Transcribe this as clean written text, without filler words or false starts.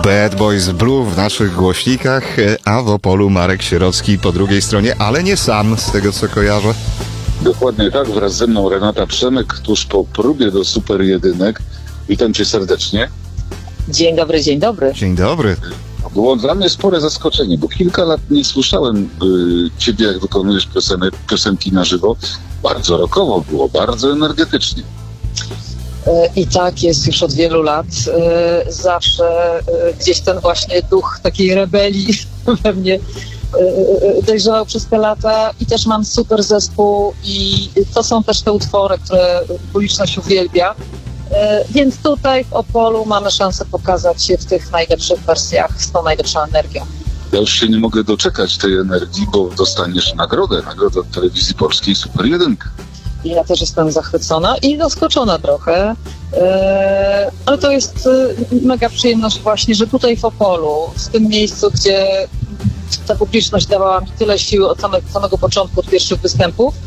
Bad Boys Blue w naszych głośnikach, a w Opolu Marek Sierocki po drugiej stronie, ale nie sam, z tego co kojarzę. Dokładnie tak, wraz ze mną Renata Przemek, tuż po próbie do Super Jedynek. Witam cię serdecznie. Dzień dobry, dzień dobry. Dzień dobry. Było dla mnie spore zaskoczenie, bo kilka lat nie słyszałem ciebie, jak wykonujesz piosenki na żywo. Bardzo rockowo było, bardzo energetycznie. I tak jest już od wielu lat. Zawsze gdzieś ten właśnie duch takiej rebelii we mnie dojrzewał przez te lata i też mam super zespół i to są też te utwory, które publiczność uwielbia. Więc tutaj w Opolu mamy szansę pokazać się w tych najlepszych wersjach z tą najlepszą energią. Ja już się nie mogę doczekać tej energii, bo dostaniesz nagrodę od Telewizji Polskiej Super Jedynka. Ja też jestem zachwycona i zaskoczona trochę, ale to jest mega przyjemność właśnie, że tutaj w Opolu, w tym miejscu, gdzie ta publiczność dawała mi tyle siły od samego początku, od pierwszych występów,